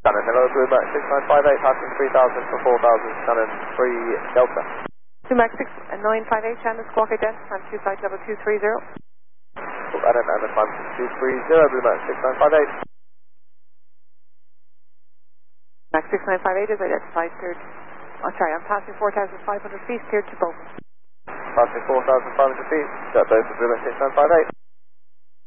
Shannon, hello, Blue Max 6958, passing 3000 for 4000, Shannon 3 Delta. Blue Max 6958, Shannon, squawk again, time 2 flight level 230. Adam, and time 230, Blue Max 6958. Max 6958 is identified, cleared. Oh, sorry, I'm passing 4,500 feet, cleared to both. Passing 4,500 feet, got both of Blue Max 6958.